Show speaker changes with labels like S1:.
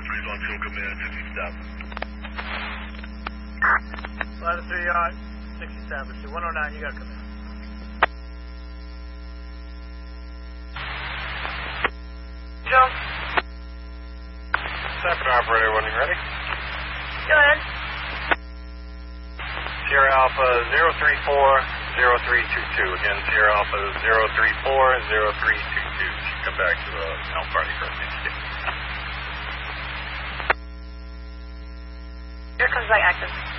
S1: 3's on fuel command, 50 established.
S2: Ladder 3 yard, 60 established. 109, you got command.
S3: Joe.
S4: Second operator, when you're ready.
S3: Go ahead.
S4: Sierra Alpha 034-0322. Again, Sierra Alpha 034-0322. Come back to Elm Party for a minute.
S3: Here comes back active.